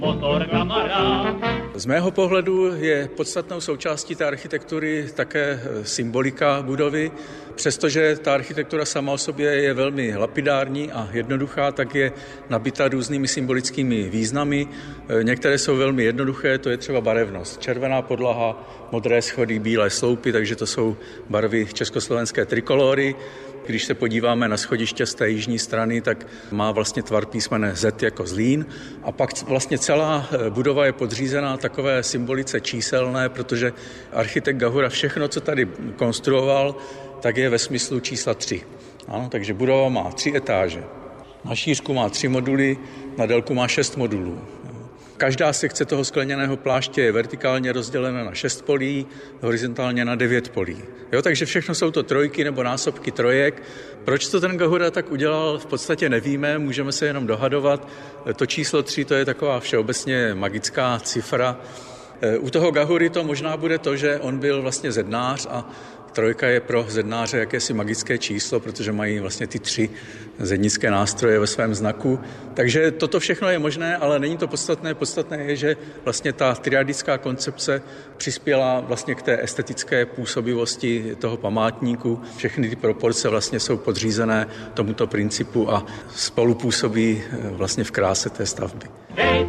Z mého pohledu je podstatnou součástí té architektury také symbolika budovy. Přestože ta architektura sama o sobě je velmi lapidární a jednoduchá, tak je nabita různými symbolickými významy. Některé jsou velmi jednoduché, to je třeba barevnost. Červená podlaha, modré schody, bílé sloupy, takže to jsou barvy československé trikolory. Když se podíváme na schodiště z té jižní strany, tak má vlastně tvar písmene Z jako Zlín. A pak vlastně celá budova je podřízená takové symbolice číselné, protože architekt Gahura všechno, co tady konstruoval, tak je ve smyslu čísla 3. Ano, takže budova má 3 etáže. Na šířku má 3 moduly, na délku má 6 modulů. Každá sekce toho skleněného pláště je vertikálně rozdělena na 6 polí, horizontálně na 9 polí. Takže všechno jsou to trojky nebo násobky trojek. Proč to ten Gahura tak udělal, v podstatě nevíme, můžeme se jenom dohadovat. To číslo 3 to je taková všeobecně magická cifra. U toho Gahury to možná bude to, že on byl vlastně zednář a trojka je pro zednáře jakési magické číslo, protože mají vlastně ty 3 zednické nástroje ve svém znaku. Takže toto všechno je možné, ale není to podstatné. Podstatné je, že vlastně ta triadická koncepce přispěla vlastně k té estetické působivosti toho památníku. Všechny ty proporce vlastně jsou podřízené tomuto principu a spolupůsobí vlastně v kráse té stavby.